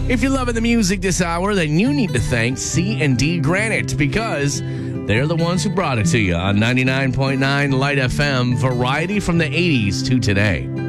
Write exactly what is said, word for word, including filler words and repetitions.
If you're loving the music this hour, then you need to thank C and D Granite because they're the ones who brought it to you on ninety-nine point nine Light F M, variety from the eighties to today.